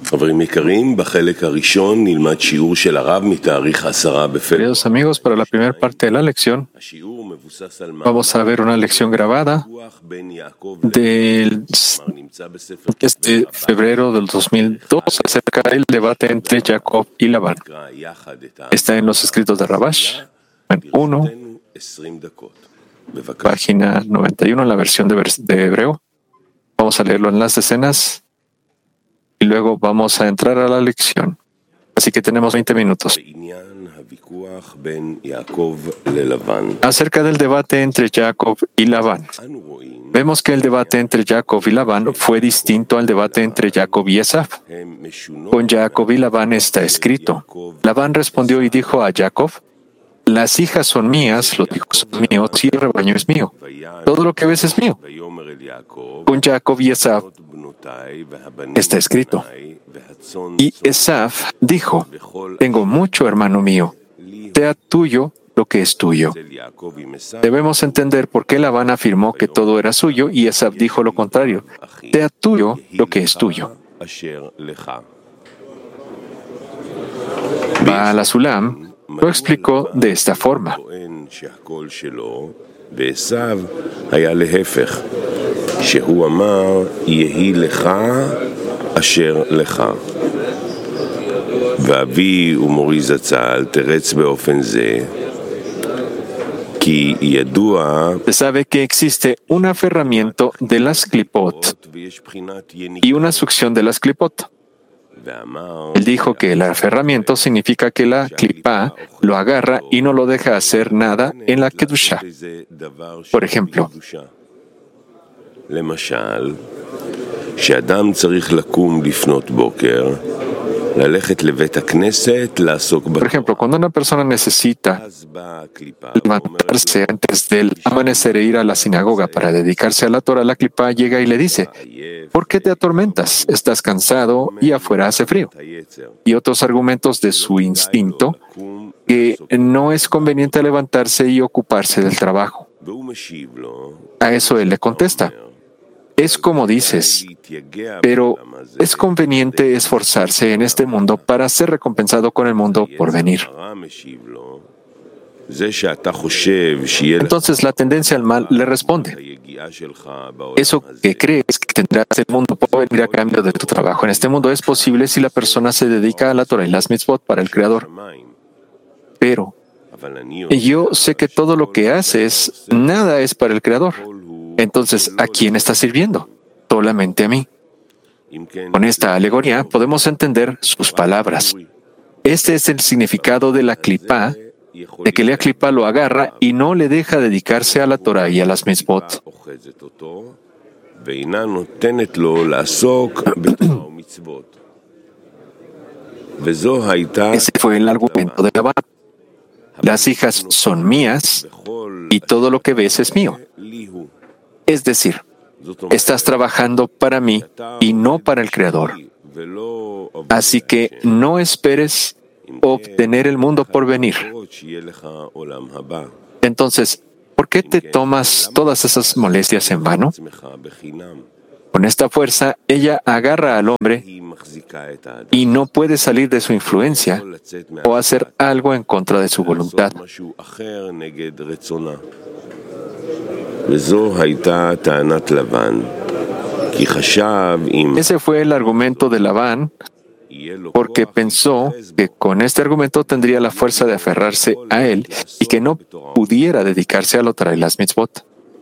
Queridos amigos, para la primera parte de la lección vamos a ver una lección grabada del febrero del 2002 acerca del debate entre Jacob y Labán. Está en los escritos de Rabash, en 1, página 91, en la versión de hebreo. Vamos a leerlo en las decenas y luego vamos a entrar a la lección. Así que tenemos 20 minutos. Acerca del debate entre Jacob y Labán. Vemos que el debate entre Jacob y Labán fue distinto al debate entre Jacob y Esaf. Con Jacob y Labán está escrito: Labán respondió y dijo a Jacob: las hijas son mías, los hijos son míos y el rebaño es mío. Todo lo que ves es mío. Con Jacob y Esaf está escrito: y Esaf dijo: tengo mucho, hermano mío, sea tuyo lo que es tuyo. Debemos entender por qué Labán afirmó que todo era suyo y Esaf dijo lo contrario: sea tuyo lo que es tuyo. Baal HaSulam lo explicó de esta forma. ואבי ומורי זצ"ל תרץ באופן זה כי ידוע. Se sabe que existe un aferramiento de las clipot y una succión de las clipot. Él dijo que el aferramiento significa que la clipá lo agarra y no lo deja hacer nada en la kedusha. Por ejemplo, למשל, שאדם צריך לקום לפנות בוקר, ללכת לבית הכנסת, לעסוק por ejemplo, cuando una persona necesita levantarse antes del amanecer e ir a la sinagoga para dedicarse a la Torah, la clipá llega y le dice: ¿por qué te atormentas? Estás cansado y afuera hace frío. Y otros argumentos de su instinto que no es conveniente levantarse y ocuparse del trabajo. A eso él le contesta: es como dices, pero es conveniente esforzarse en este mundo para ser recompensado con el mundo por venir. Entonces la tendencia al mal le responde: eso que crees que tendrás el mundo por venir a cambio de tu trabajo en este mundo es posible si la persona se dedica a la Torah y las mitzvot para el Creador. Pero yo sé que todo lo que haces, nada es para el Creador. Entonces, ¿a quién está sirviendo? Solamente a mí. Con esta alegoría podemos entender sus palabras. Este es el significado de la clipá, de que la clipá lo agarra y no le deja dedicarse a la Torah y a las mitzvot. Ese fue el argumento de Labán. Las hijas son mías y todo lo que ves es mío. Es decir, estás trabajando para mí y no para el Creador. Así que no esperes obtener el mundo por venir. Entonces, ¿por qué te tomas todas esas molestias en vano? Con esta fuerza, ella agarra al hombre y no puede salir de su influencia o hacer algo en contra de su voluntad. Ese fue el argumento de Labán, porque pensó que con este argumento tendría la fuerza de aferrarse a él y que no pudiera dedicarse a la Torah y las mitzvot.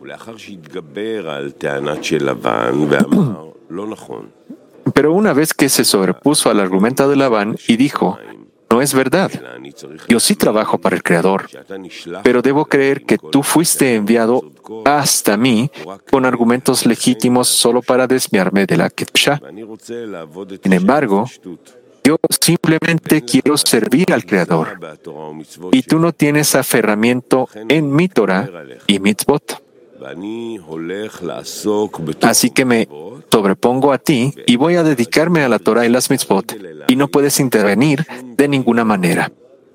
Pero una vez que se sobrepuso al argumento de Labán y dijo: no es verdad, yo sí trabajo para el Creador, pero debo creer que tú fuiste enviado hasta mí con argumentos legítimos solo para desviarme de la Kedusha. Sin embargo, yo simplemente quiero servir al Creador, y tú no tienes aferramiento en mi Torah y mitzvot. Así que me sobrepongo a ti y voy a dedicarme a la Torah y las mitzvot, y no puedes intervenir de ninguna manera.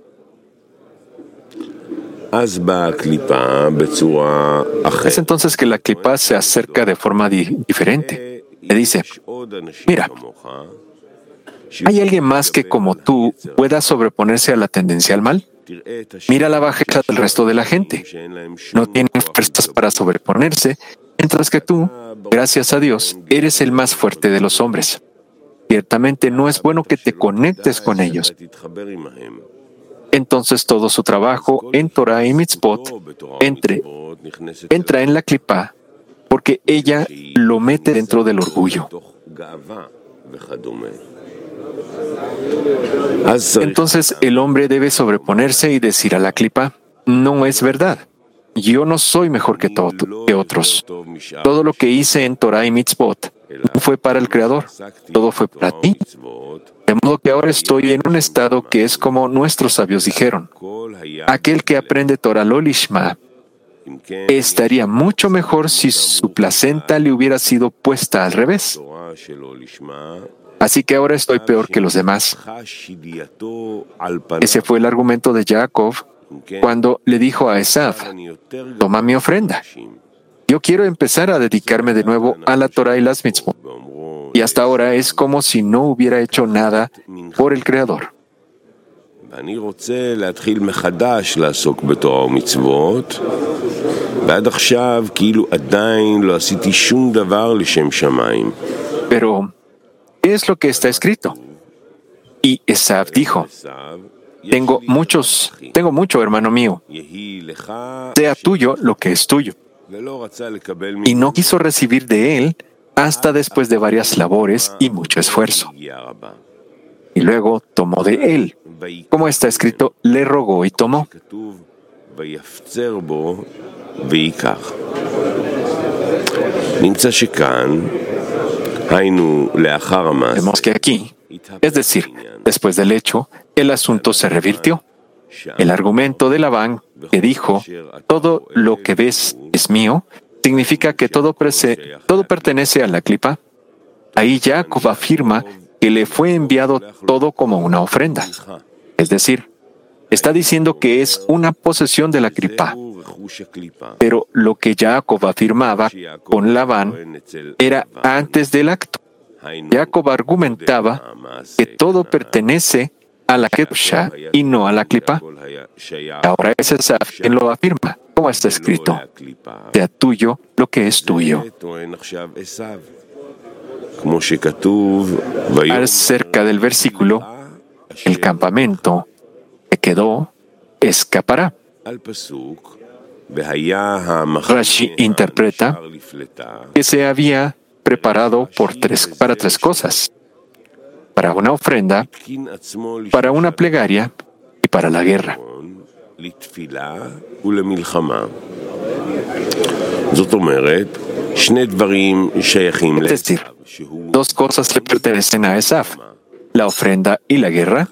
Es entonces que la clipá se acerca de forma diferente. Le dice: mira, ¿Hay alguien más que, como tú, pueda sobreponerse a la tendencia al mal? Mira la bajeza del resto de la gente. No tienen fuerzas para sobreponerse, mientras que tú, gracias a Dios, eres el más fuerte de los hombres. Ciertamente no es bueno que te conectes con ellos. Entonces todo su trabajo en Torah y Mitzvot entra en la clipá, porque ella lo mete dentro del orgullo. Entonces el hombre debe sobreponerse y decir a la clipá: no es verdad. Yo no soy mejor que otros. Todo lo que hice en Torah y Mitzvot no fue para el Creador, todo fue para ti. De modo que ahora estoy en un estado que es como nuestros sabios dijeron: aquel que aprende Torah lo lishma estaría mucho mejor si su placenta le hubiera sido puesta al revés. Así que ahora estoy peor que los demás. Ese fue el argumento de Jacob cuando le dijo a Esav: toma mi ofrenda. Yo quiero empezar a dedicarme de nuevo a la Torah y las mitzvot. Y hasta ahora es como si no hubiera hecho nada por el Creador. Pero, ¿qué es lo que está escrito? Y Esav dijo: Tengo mucho, hermano mío. Sea tuyo lo que es tuyo. Y no quiso recibir de él hasta después de varias labores y mucho esfuerzo. Y luego tomó de él. Como está escrito, le rogó y tomó. Vemos que aquí, es decir, después del hecho, el asunto se revirtió. El argumento de Labán, que dijo: todo lo que ves es mío, significa que todo pertenece a la clipá. Ahí Jacob afirma que le fue enviado todo como una ofrenda. Es decir, está diciendo que es una posesión de la clipá. Pero lo que Jacob afirmaba con Labán era antes del acto. Jacob argumentaba que todo pertenece a la Kedusha y no a la clipá. Ahora es Esav quien lo afirma, como está escrito: sea tuyo lo que es tuyo. Acerca del versículo, el campamento que quedó escapará. Rashi interpreta que se había preparado para tres cosas: para una ofrenda, para una plegaria y para la guerra. Es decir, dos cosas le pertenecen a Esav: la ofrenda y la guerra,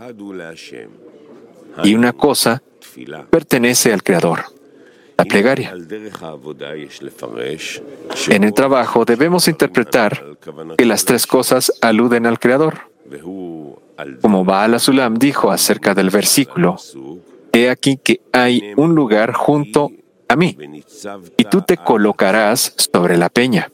y una cosa pertenece al Creador: la plegaria. En el trabajo debemos interpretar que las tres cosas aluden al Creador. Como Baal HaSulam dijo acerca del versículo: he aquí que hay un lugar junto a mí, y tú te colocarás sobre la peña.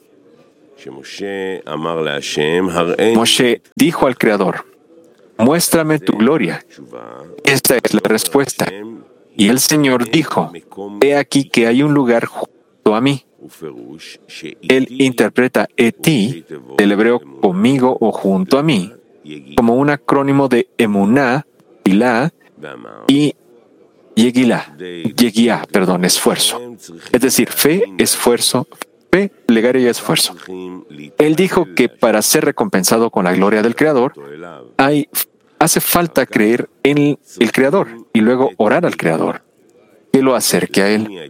Moshe dijo al Creador: muéstrame tu gloria. Esta es la respuesta. Y el Señor dijo: he aquí que hay un lugar junto a mí. Él interpreta eti, del hebreo conmigo o junto a mí, como un acrónimo de emuná, pilá y yeguiá, esfuerzo. Es decir, fe, esfuerzo, fe, plegaria y esfuerzo. Él dijo que para ser recompensado con la gloria del Creador, hace falta creer en el Creador y luego orar al Creador, que lo acerque a Él.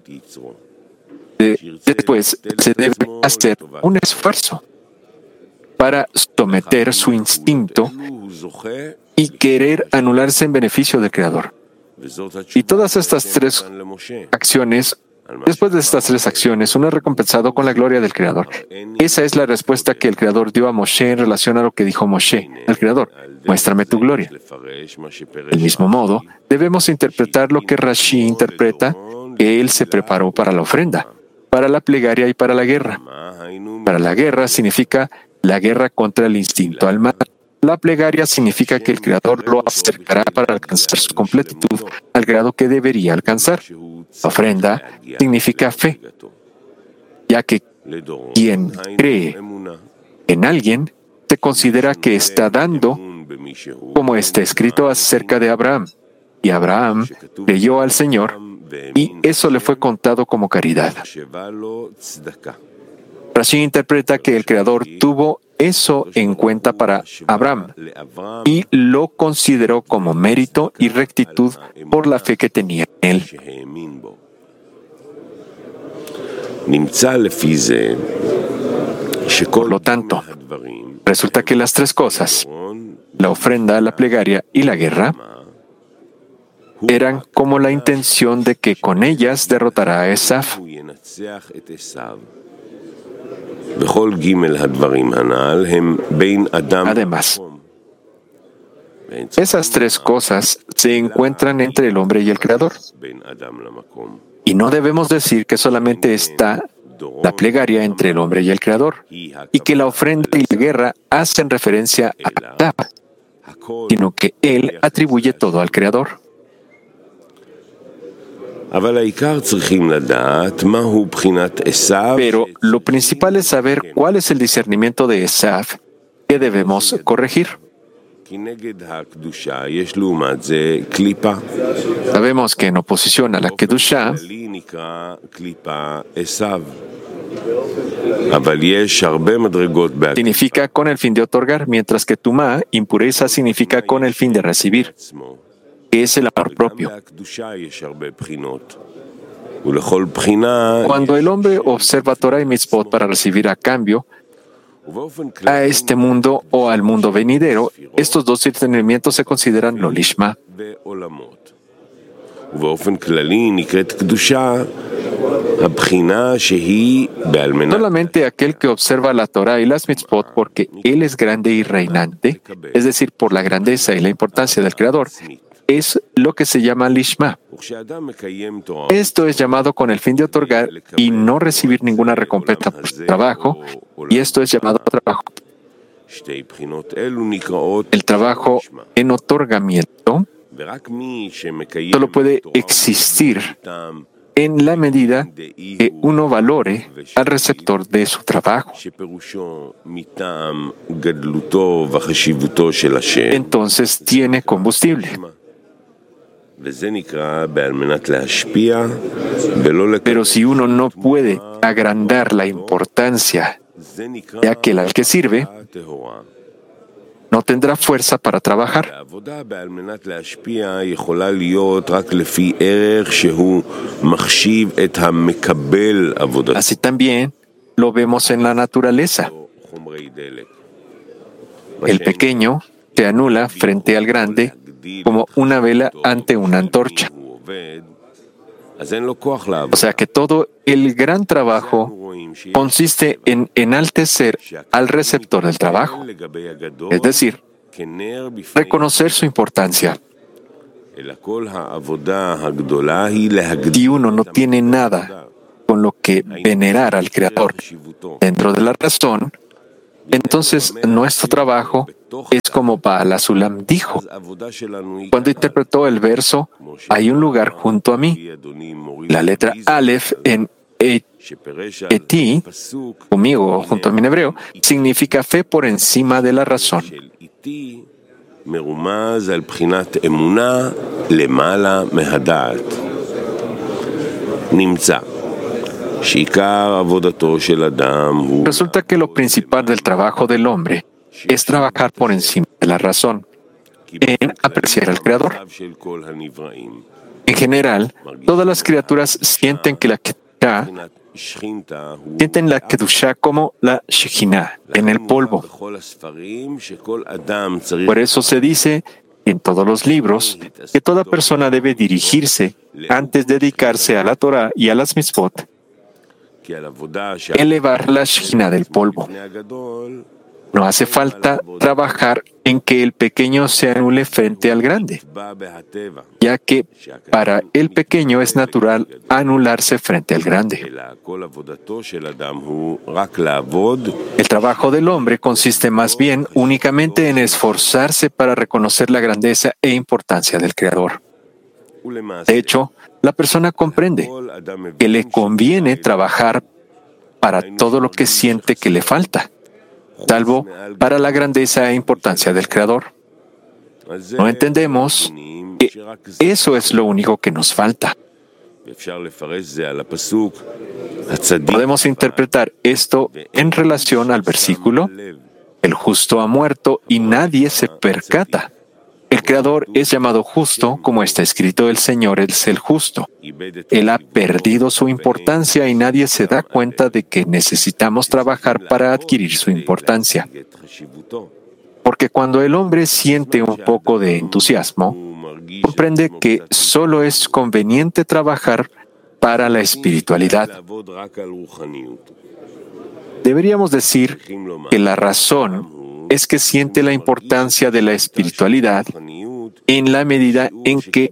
Después se debe hacer un esfuerzo para someter su instinto y querer anularse en beneficio del Creador. Y todas estas tres acciones, después de estas tres acciones, uno es recompensado con la gloria del Creador. Esa es la respuesta que el Creador dio a Moshe en relación a lo que dijo Moshe al Creador: muéstrame tu gloria. Del mismo modo, debemos interpretar lo que Rashi interpreta, que él se preparó para la ofrenda, para la plegaria y para la guerra. Para la guerra significa la guerra contra el instinto al mal, La plegaria significa que el Creador lo acercará para alcanzar su completitud al grado que debería alcanzar. La ofrenda significa fe, ya que quien cree en alguien se considera que está dando, como está escrito acerca de Abraham. Y Abraham creyó al Señor y eso le fue contado como caridad. Rashi interpreta que el Creador tuvo eso en cuenta para Abraham y lo consideró como mérito y rectitud por la fe que tenía en él. Por lo tanto, resulta que las tres cosas, la ofrenda, la plegaria y la guerra, eran como la intención de que con ellas derrotará a Esaf. Además, esas tres cosas se encuentran entre el hombre y el Creador. Y no debemos decir que solamente está la plegaria entre el hombre y el Creador, y que la ofrenda y la guerra hacen referencia a Adab, sino que él atribuye todo al Creador. Pero lo principal es saber cuál es el discernimiento de Esaf que debemos corregir. Sabemos que en oposición a la Kedushá, significa con el fin de otorgar, mientras que Tumá, impureza, significa con el fin de recibir, que es el amor propio. Cuando el hombre observa Torah y Mitzvot para recibir a cambio a este mundo o al mundo venidero, estos dos discernimientos se consideran lo lishma. Solamente aquel que observa la Torah y las mitzvot porque Él es grande y reinante, es decir, por la grandeza y la importancia del Creador, es lo que se llama lishma. Esto es llamado con el fin de otorgar y no recibir ninguna recompensa por su trabajo, y esto es llamado trabajo. El trabajo en otorgamiento solo puede existir en la medida que uno valore al receptor de su trabajo. Entonces tiene combustible. Pero si uno no puede agrandar la importancia de aquel al que sirve, no tendrá fuerza para trabajar. Así también lo vemos en la naturaleza. El pequeño se anula frente al grande como una vela ante una antorcha. O sea que todo el gran trabajo consiste en enaltecer al receptor del trabajo, es decir, reconocer su importancia. Si uno no tiene nada con lo que venerar al Creador dentro de la razón, entonces nuestro trabajo es como Baal Hasulam dijo cuando interpretó el verso "Hay un lugar junto a mí". La letra Aleph en Eti, conmigo, junto a mí en hebreo, significa fe por encima de la razón. Resulta que lo principal del trabajo del hombre es trabajar por encima de la razón, en apreciar al Creador. En general, todas las criaturas sienten la Kedushá como la Shekhinah, en el polvo. Por eso se dice en todos los libros que toda persona debe dirigirse, antes de dedicarse a la Torah y a las mitzvot, elevar la Shekhinah del polvo. No hace falta trabajar en que el pequeño se anule frente al grande, ya que para el pequeño es natural anularse frente al grande. El trabajo del hombre consiste más bien únicamente en esforzarse para reconocer la grandeza e importancia del Creador. De hecho, la persona comprende que le conviene trabajar para todo lo que siente que le falta, salvo para la grandeza e importancia del Creador. No entendemos que eso es lo único que nos falta. Podemos interpretar esto en relación al versículo: el justo ha muerto y nadie se percata. El Creador es llamado justo, como está escrito: el Señor es el justo. Él ha perdido su importancia y nadie se da cuenta de que necesitamos trabajar para adquirir su importancia. Porque cuando el hombre siente un poco de entusiasmo, comprende que solo es conveniente trabajar para la espiritualidad. Deberíamos decir que la razón es que siente la importancia de la espiritualidad en la medida en que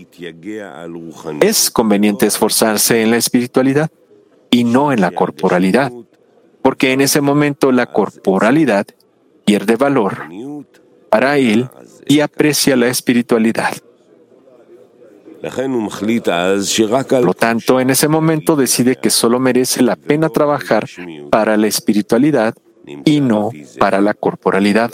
es conveniente esforzarse en la espiritualidad y no en la corporalidad, porque en ese momento la corporalidad pierde valor para él y aprecia la espiritualidad. Por lo tanto, en ese momento decide que solo merece la pena trabajar para la espiritualidad y no para la corporalidad.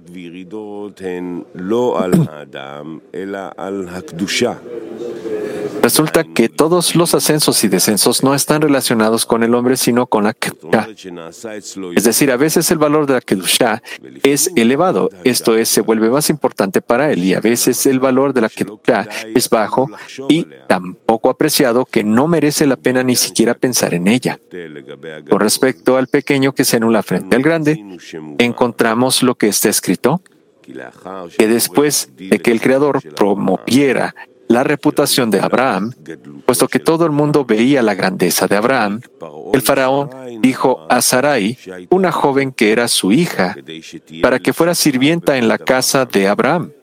Resulta que todos los ascensos y descensos no están relacionados con el hombre, sino con la Kedushá. Es decir, a veces el valor de la Kedushá es elevado, esto es, se vuelve más importante para él, y a veces el valor de la Kedushá es bajo y tan poco apreciado que no merece la pena ni siquiera pensar en ella. Con respecto al pequeño que se anula frente al grande, encontramos lo que está escrito, que después de que el Creador promoviera la reputación de Abraham, puesto que todo el mundo veía la grandeza de Abraham, el faraón dijo a Sarai, una joven que era su hija, para que fuera sirvienta en la casa de Abraham.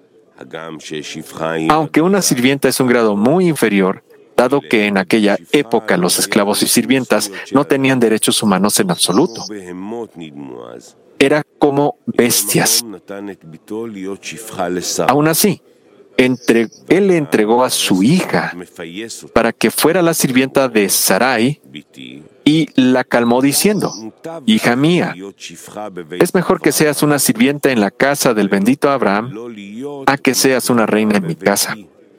Aunque una sirvienta es un grado muy inferior, dado que en aquella época los esclavos y sirvientas no tenían derechos humanos en absoluto. Era como bestias. Aún así, él le entregó a su hija para que fuera la sirvienta de Sarai y la calmó diciendo, hija mía, es mejor que seas una sirvienta en la casa del bendito Abraham a que seas una reina en mi casa.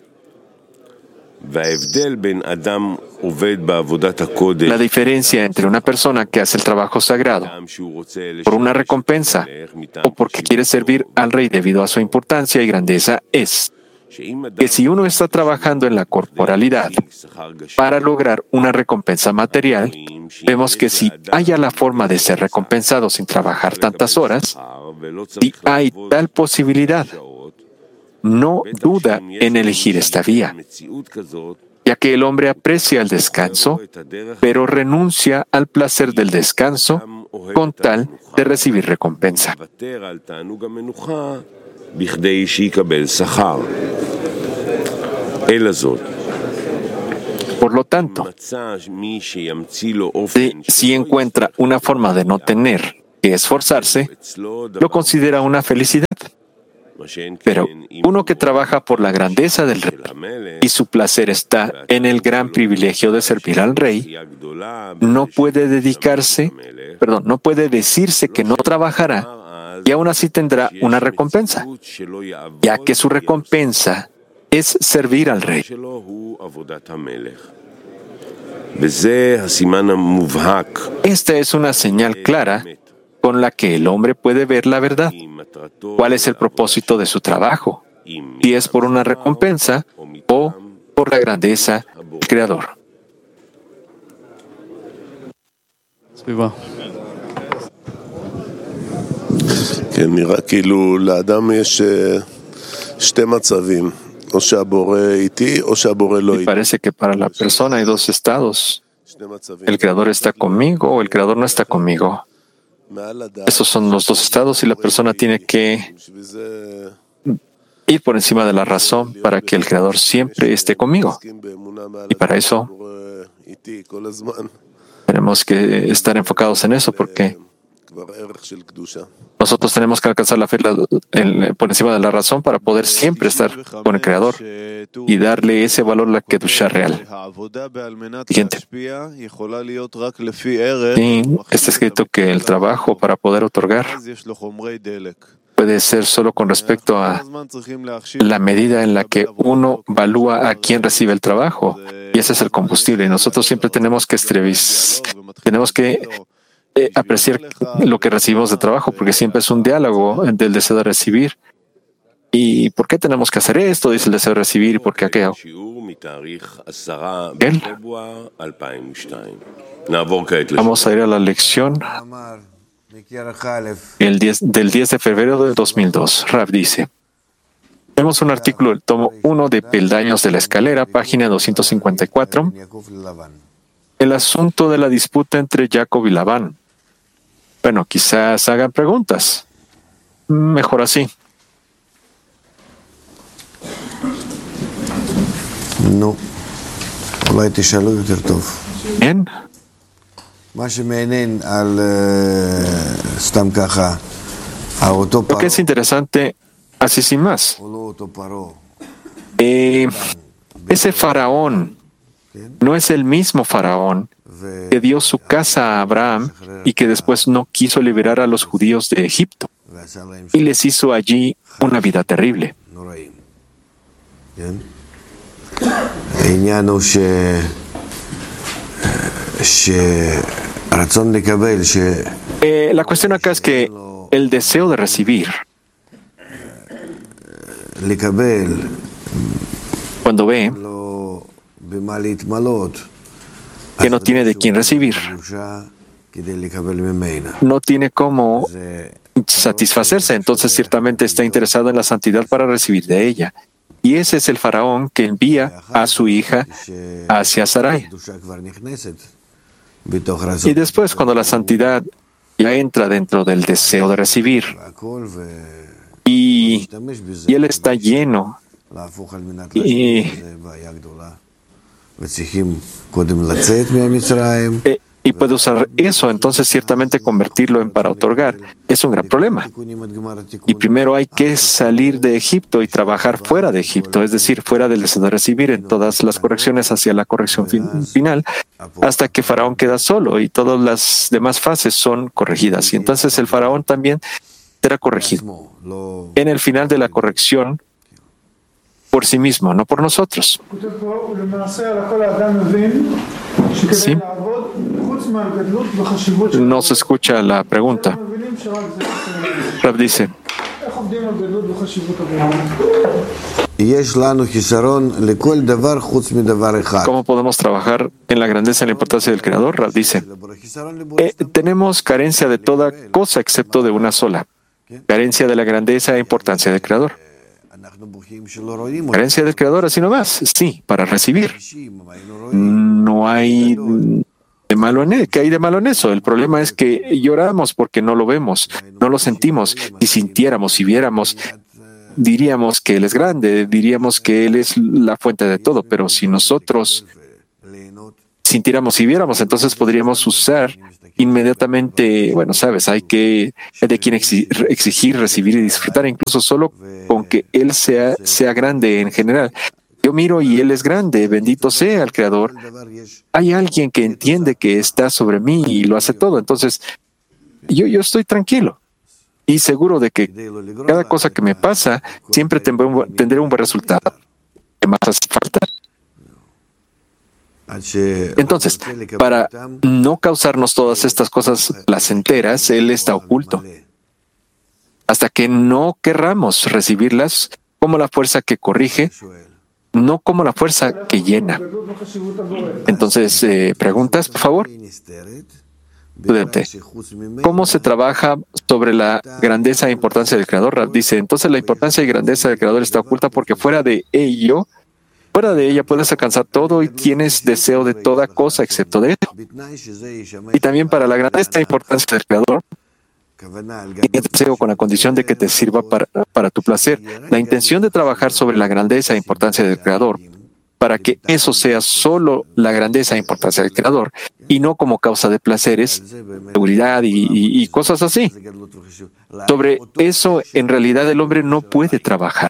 La diferencia entre una persona que hace el trabajo sagrado por una recompensa o porque quiere servir al rey debido a su importancia y grandeza es que si uno está trabajando en la corporalidad para lograr una recompensa material, vemos que si haya la forma de ser recompensado sin trabajar tantas horas, si hay tal posibilidad, no duda en elegir esta vía, ya que el hombre aprecia el descanso, pero renuncia al placer del descanso con tal de recibir recompensa. Por lo tanto, si encuentra una forma de no tener que esforzarse, lo considera una felicidad. Pero uno que trabaja por la grandeza del rey y su placer está en el gran privilegio de servir al rey, no puede decirse que no trabajará y aún así tendrá una recompensa, ya que su recompensa es servir al rey. Esta es una señal clara con la que el hombre puede ver la verdad. ¿Cuál es el propósito de su trabajo? Si es por una recompensa o por la grandeza del Creador. Y parece que para la persona hay dos estados. ¿El Creador está conmigo o el Creador no está conmigo? Esos son los dos estados y la persona tiene que ir por encima de la razón para que el Creador siempre esté conmigo. Y para eso tenemos que estar enfocados en eso, porque nosotros tenemos que alcanzar la fe por encima de la razón para poder siempre estar con el Creador y darle ese valor a la Kedusha real. Siguiente. Y está escrito que el trabajo para poder otorgar puede ser solo con respecto a la medida en la que uno evalúa a quien recibe el trabajo. Y ese es el combustible. Y nosotros siempre tenemos que apreciar lo que recibimos de trabajo, porque siempre es un diálogo del deseo de recibir. ¿Y por qué tenemos que hacer esto? Dice el deseo de recibir, ¿y por qué aquello? Vamos a ir a la lección del 10 de febrero de 2002. Rav dice, vemos un artículo del tomo 1 de Peldaños de la Escalera, página 254, el asunto de la disputa entre Jacob y Labán. Bueno, quizás hagan preguntas. Mejor así. No. Bien. Lo que es interesante, así sin más, ese faraón no es el mismo faraón que dio su casa a Abraham y que después no quiso liberar a los judíos de Egipto y les hizo allí una vida terrible. La cuestión acá es que el deseo de recibir, cuando ve que no tiene de quién recibir, no tiene cómo satisfacerse, entonces ciertamente está interesado en la santidad para recibir de ella. Y ese es el faraón que envía a su hija hacia Sarai. Y después, cuando la santidad ya entra dentro del deseo de recibir y él está lleno y puede usar eso, entonces ciertamente convertirlo en para otorgar es un gran problema. Y primero hay que salir de Egipto y trabajar fuera de Egipto, es decir, fuera del deseo de recibir, en todas las correcciones hacia la corrección final, hasta que Faraón queda solo y todas las demás fases son corregidas. Y entonces el Faraón también será corregido en el final de la corrección por sí mismo, no por nosotros. ¿Sí? No se escucha la pregunta. Rav dice, ¿cómo podemos trabajar en la grandeza y la importancia del Creador? Rav dice, tenemos carencia de toda cosa excepto de una sola, carencia de la grandeza e importancia del Creador. Carencia del Creador, así nomás, sí, para recibir. No hay de malo en él. ¿Qué hay de malo en eso? El problema es que lloramos porque no lo vemos, no lo sentimos. Si sintiéramos, si viéramos, diríamos que Él es grande, diríamos que Él es la fuente de todo, pero si nosotros sintiéramos y viéramos, entonces podríamos usar inmediatamente, bueno, sabes, hay de quien exigir, recibir y disfrutar, incluso solo con que Él sea grande en general. Yo miro y Él es grande, bendito sea el Creador. Hay alguien que entiende que está sobre mí y lo hace todo. Entonces, yo estoy tranquilo y seguro de que cada cosa que me pasa siempre tendré un buen resultado. ¿Qué más hace falta? Entonces, para no causarnos todas estas cosas placenteras, Él está oculto. Hasta que no querramos recibirlas como la fuerza que corrige, no como la fuerza que llena. Entonces, preguntas, por favor. Estudiante, ¿cómo se trabaja sobre la grandeza e importancia del Creador? Dice, entonces la importancia y grandeza del Creador está oculta porque fuera de ella puedes alcanzar todo y tienes deseo de toda cosa excepto de esto. Y también para la grandeza e importancia del Creador el deseo con la condición de que te sirva para tu placer. La intención de trabajar sobre la grandeza e importancia del Creador, para que eso sea solo la grandeza e importancia del Creador, y no como causa de placeres, seguridad y cosas así. Sobre eso, en realidad, el hombre no puede trabajar.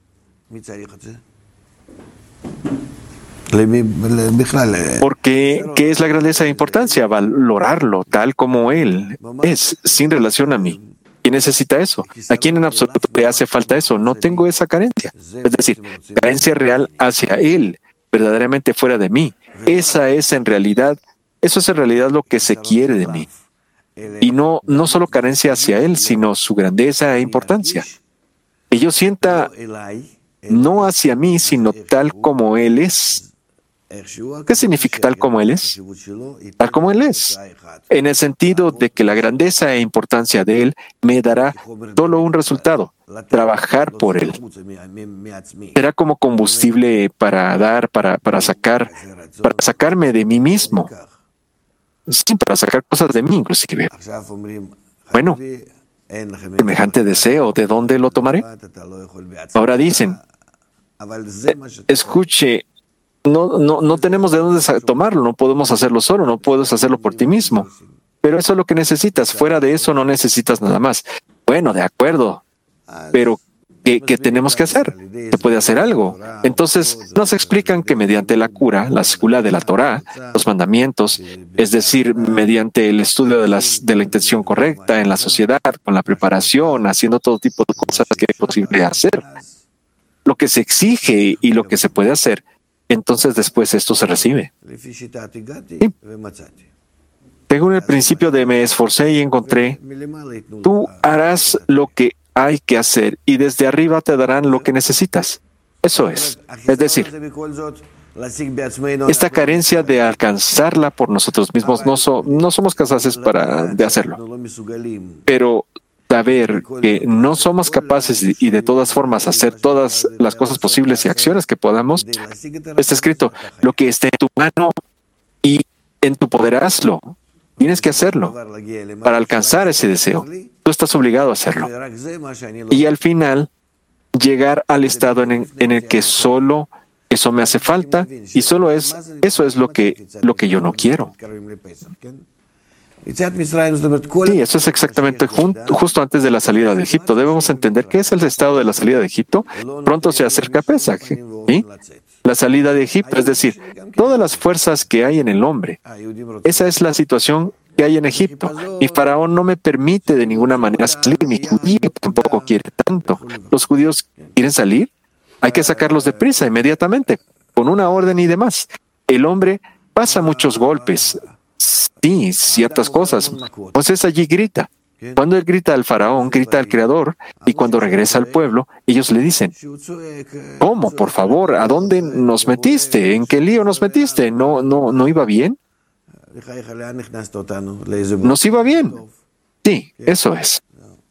Porque, ¿qué es la grandeza e importancia? Valorarlo tal como Él es, sin relación a mí. ¿Quién necesita eso? ¿A quién en absoluto le hace falta eso? No tengo esa carencia. Es decir, carencia real hacia Él, verdaderamente fuera de mí. Eso es en realidad lo que se quiere de mí. Y no solo carencia hacia Él, sino su grandeza e importancia. Que yo sienta no hacia mí, sino tal como Él es. ¿Qué significa tal como Él es? Tal como Él es. En el sentido de que la grandeza e importancia de Él me dará solo un resultado: trabajar por Él. Será como combustible para sacarme de mí mismo. Sí, para sacar cosas de mí, inclusive. Bueno, semejante deseo, ¿de dónde lo tomaré? Ahora dicen, escuche, no tenemos de dónde tomarlo, no podemos hacerlo solo, no puedes hacerlo por ti mismo. Pero eso es lo que necesitas, fuera de eso no necesitas nada más. Bueno, de acuerdo, pero ¿qué tenemos que hacer? ¿Se puede hacer algo? Entonces nos explican que mediante la cura, la segula de la Torá, los mandamientos, es decir, mediante el estudio de la intención correcta en la sociedad, con la preparación, haciendo todo tipo de cosas que es posible hacer, lo que se exige y lo que se puede hacer, entonces después esto se recibe. Sí. Según el principio de me esforcé y encontré, tú harás lo que hay que hacer y desde arriba te darán lo que necesitas. Eso es. Es decir, esta carencia de alcanzarla por nosotros mismos no somos capaces de hacerlo. Pero saber que no somos capaces y de todas formas hacer todas las cosas posibles y acciones que podamos, está escrito, lo que esté en tu mano y en tu poder hazlo. Tienes que hacerlo para alcanzar ese deseo. Tú estás obligado a hacerlo. Y al final, llegar al estado en el que solo eso me hace falta y solo eso es lo que yo no quiero. Sí, eso es exactamente justo antes de la salida de Egipto. Debemos entender qué es el estado de la salida de Egipto. Pronto se acerca Pesaj, ¿sí? La salida de Egipto, es decir, todas las fuerzas que hay en el hombre. Esa es la situación que hay en Egipto. Mi faraón no me permite de ninguna manera salir. Mi judío tampoco quiere tanto. ¿Los judíos quieren salir? Hay que sacarlos deprisa, inmediatamente, con una orden y demás. El hombre pasa muchos golpes. Sí, ciertas cosas. Entonces allí grita. Cuando él grita al faraón, grita al Creador, y cuando regresa al pueblo, ellos le dicen, ¿cómo? Por favor, ¿a dónde nos metiste? ¿En qué lío nos metiste? ¿No iba bien? ¿Nos iba bien? Sí, eso es.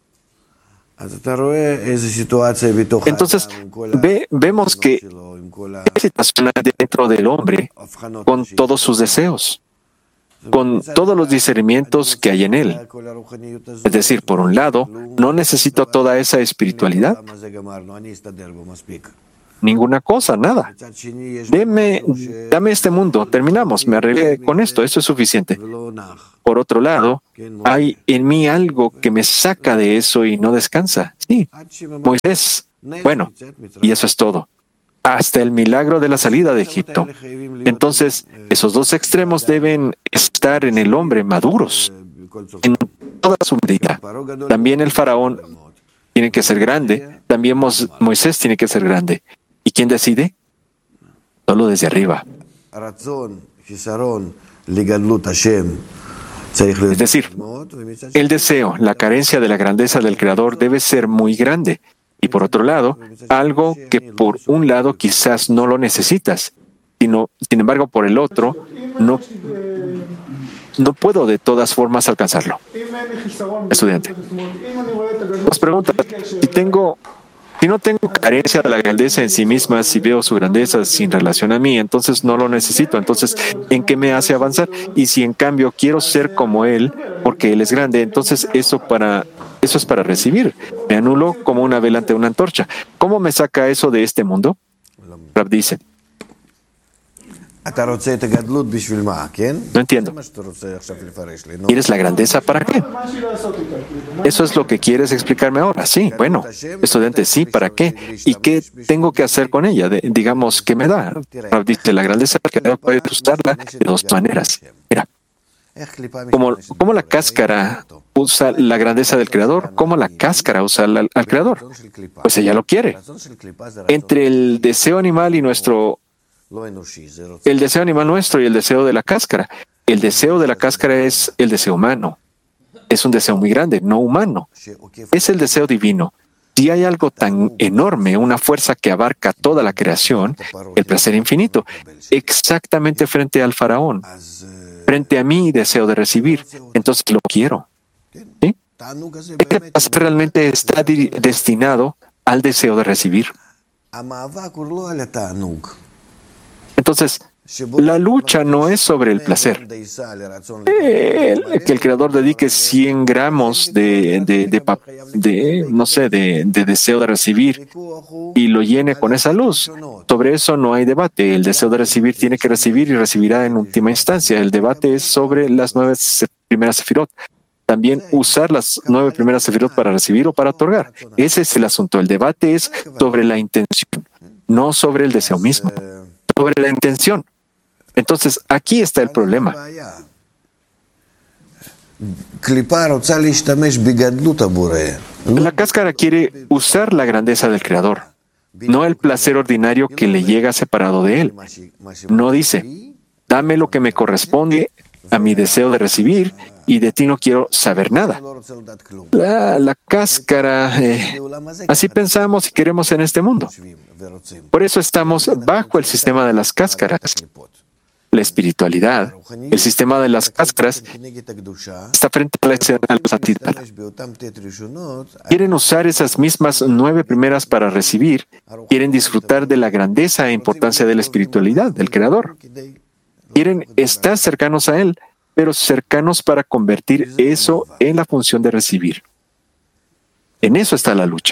Entonces, vemos que hay situación dentro del hombre con todos sus deseos, con todos los discernimientos que hay en él. Es decir, por un lado, no necesito toda esa espiritualidad, ninguna cosa, nada. Dame este mundo, terminamos, me arreglé con esto, eso es suficiente. Por otro lado, hay en mí algo que me saca de eso y no descansa. Sí, Moisés. Bueno, y eso es todo. Hasta el milagro de la salida de Egipto. Entonces, esos dos extremos deben estar en el hombre maduros, en toda su medida. También el faraón tiene que ser grande, también Moisés tiene que ser grande. ¿Y quién decide? Solo desde arriba. Es decir, el deseo, la carencia de la grandeza del Creador debe ser muy grande. Y por otro lado, algo que por un lado quizás no lo necesitas, sin embargo por el otro no puedo de todas formas alcanzarlo. Estudiante. Nos pregunta, si tengo Si no tengo carencia de la grandeza en sí misma, si veo su grandeza sin relación a mí, entonces no lo necesito. Entonces, ¿en qué me hace avanzar? Y si en cambio quiero ser como Él, porque Él es grande, entonces eso es para recibir. Me anulo como una vela ante una antorcha. ¿Cómo me saca eso de este mundo? Rab dice, no entiendo. ¿Quieres la grandeza para qué? ¿Eso es lo que quieres explicarme ahora? Sí, bueno, estudiante, sí, ¿para qué? ¿Y qué tengo que hacer con ella? Digamos, ¿qué me da? Rab dice, la grandeza del creador puede usarla de dos maneras. Mira, como la cáscara usa la grandeza del creador, ¿cómo la cáscara usa al creador? Pues ella lo quiere. Entre el deseo animal y el deseo animal nuestro y el deseo de la cáscara. El deseo de la cáscara es el deseo humano. Es un deseo muy grande, no humano. Es el deseo divino. Si hay algo tan enorme, una fuerza que abarca toda la creación, el placer infinito, exactamente frente al faraón, frente a mí deseo de recibir, entonces lo quiero. ¿Sí? Este placer realmente está destinado al deseo de recibir. Entonces, la lucha no es sobre el placer. Que el creador dedique 100 gramos de deseo de recibir y lo llene con esa luz. Sobre eso no hay debate. El deseo de recibir tiene que recibir y recibirá en última instancia. El debate es sobre las 9 primeras sefirot. También usar las 9 primeras sefirot para recibir o para otorgar. Ese es el asunto. El debate es sobre la intención, no sobre el deseo mismo. Sobre la intención. Entonces, aquí está el problema. La cáscara quiere usar la grandeza del Creador, no el placer ordinario que le llega separado de él. No dice, dame lo que me corresponde a mi deseo de recibir y de ti no quiero saber nada. La cáscara, así pensamos y queremos en este mundo. Por eso estamos bajo el sistema de las cáscaras. La espiritualidad, el sistema de las cáscaras, está frente a la santidad. Quieren usar esas mismas 9 primeras para recibir, quieren disfrutar de la grandeza e importancia de la espiritualidad, del Creador. Quieren estar cercanos a Él, pero cercanos para convertir eso en la función de recibir. En eso está la lucha.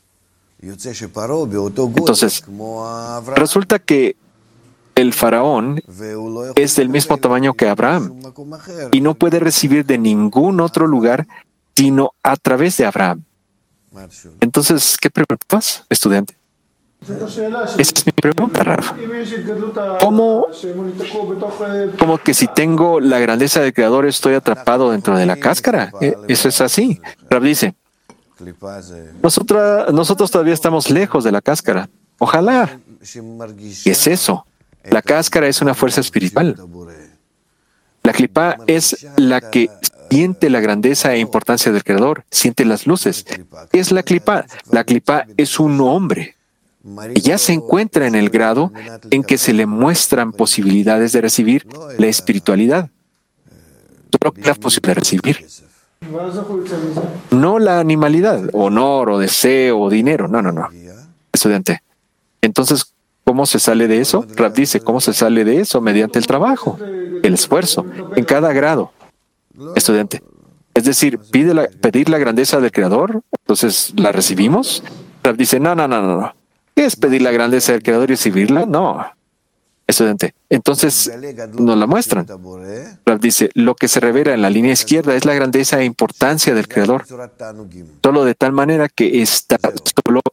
Entonces, resulta que el faraón es del mismo tamaño que Abraham y no puede recibir de ningún otro lugar sino a través de Abraham. Entonces, ¿qué preguntas, estudiante? Esa es mi pregunta, Rafa. ¿Cómo que si tengo la grandeza del Creador estoy atrapado dentro de la cáscara? Eso es así. Rab dice, nosotros todavía estamos lejos de la cáscara. Ojalá. ¿Qué es eso? La cáscara es una fuerza espiritual. La clipá es la que siente la grandeza e importancia del Creador, siente las luces. ¿Qué es la clipá? La clipá es un hombre. Y ya se encuentra en el grado en que se le muestran posibilidades de recibir la espiritualidad. Solo la posibilidad de recibir. No la animalidad, honor o deseo o dinero. No. Estudiante. Entonces, ¿cómo se sale de eso? Rab dice, ¿cómo se sale de eso? Mediante el trabajo, el esfuerzo, en cada grado. Estudiante. Es decir, pedir la grandeza del Creador, entonces la recibimos. Rab dice, no. ¿Qué es pedir la grandeza del Creador y recibirla? No. Estudiante. Entonces nos la muestran. Rab dice, lo que se revela en la línea izquierda es la grandeza e importancia del Creador. Solo de tal manera que está solo